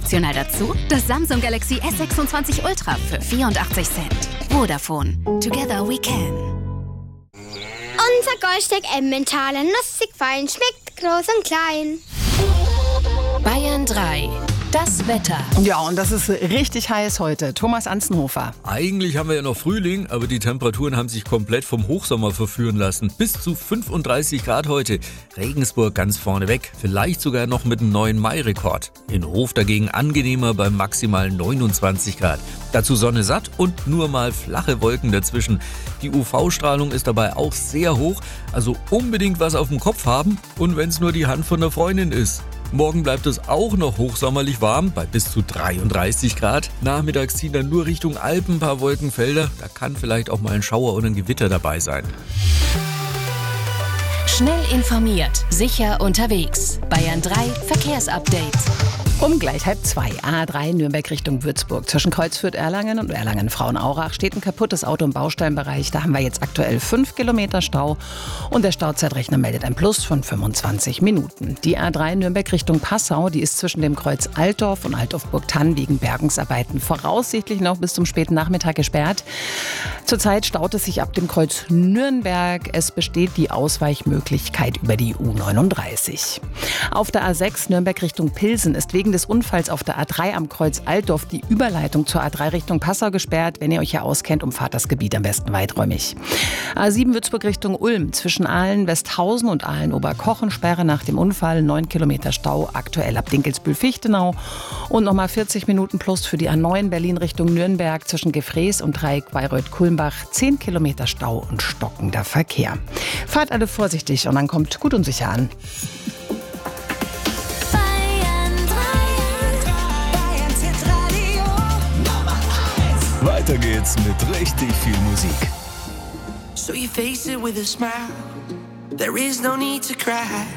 Optional dazu das Samsung Galaxy S26 Ultra für 84 Cent. Vodafone. Together we can. Unser Goldstück Emmentaler, nussig fein, schmeckt groß und klein. Bayern 3. Das Wetter. Ja, und das ist richtig heiß heute. Thomas Anzenhofer. Eigentlich haben wir ja noch Frühling, aber die Temperaturen haben sich komplett vom Hochsommer verführen lassen. Bis zu 35 Grad heute. Regensburg ganz vorne weg. Vielleicht sogar noch mit einem neuen Mai-Rekord. In Hof dagegen angenehmer bei maximal 29 Grad. Dazu Sonne satt und nur mal flache Wolken dazwischen. Die UV-Strahlung ist dabei auch sehr hoch. Also unbedingt was auf dem Kopf haben. Und wenn es nur die Hand von der Freundin ist. Morgen bleibt es auch noch hochsommerlich warm, bei bis zu 33 Grad. Nachmittags ziehen dann nur Richtung Alpen ein paar Wolkenfelder. Da kann vielleicht auch mal ein Schauer oder ein Gewitter dabei sein. Schnell informiert, sicher unterwegs. Bayern 3 Verkehrsupdate. Um gleich 1:30. A3 Nürnberg Richtung Würzburg. Zwischen Kreuzfürth-Erlangen und Erlangen-Frauenaurach steht ein kaputtes Auto im Bausteinbereich. Da haben wir jetzt aktuell 5 Kilometer Stau. Und der Stauzeitrechner meldet ein Plus von 25 Minuten. Die A3 Nürnberg Richtung Passau, die ist zwischen dem Kreuz Altdorf und Altdorf-Burgthann wegen Bergungsarbeiten voraussichtlich noch bis zum späten Nachmittag gesperrt. Zurzeit staut es sich ab dem Kreuz Nürnberg. Es besteht die Ausweichmöglichkeit über die U39. Auf der A6 Nürnberg Richtung Pilsen ist wegen des Unfalls auf der A3 am Kreuz Altdorf die Überleitung zur A3 Richtung Passau gesperrt. Wenn ihr euch hier auskennt, umfahrt das Gebiet am besten weiträumig. A7 Würzburg Richtung Ulm. Zwischen Aalen-Westhausen und Aalen-Oberkochen Sperre nach dem Unfall. 9 Kilometer Stau aktuell ab Dinkelsbühl-Fichtenau. Und nochmal 40 Minuten plus für die A9 Berlin Richtung Nürnberg zwischen Gefrees und Dreieck Bayreuth-Kulmbach. 10 Kilometer Stau und stockender Verkehr. Fahrt alle vorsichtig und dann kommt gut und sicher an. Weiter geht's mit richtig viel Musik. So you face it with a smile. There is no need to cry.